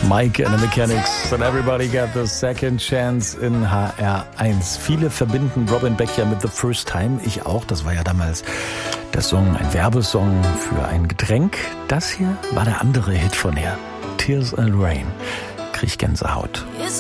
Mike and the Mechanics and Everybody Got the Second Chance in HR1. Viele verbinden Robin Beck ja mit The First Time. Ich auch. Das war ja damals der Song, ein Werbesong für ein Getränk. Das hier war der andere Hit von ihr. Tears and Rain. Krieg Gänsehaut.